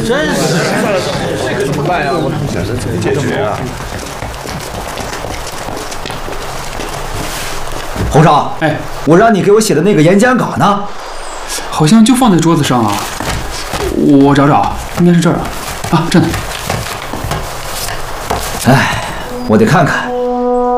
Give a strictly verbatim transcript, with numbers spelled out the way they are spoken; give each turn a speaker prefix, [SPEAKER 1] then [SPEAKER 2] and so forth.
[SPEAKER 1] 真是，算了，
[SPEAKER 2] 这可怎么办呀？我想着怎么解决啊？
[SPEAKER 3] 侯少，哎，我让你给我写的那个演讲稿呢？
[SPEAKER 4] 好像就放在桌子上啊。我找找，应该是这儿啊。啊，这呢。
[SPEAKER 3] 哎，我得看看。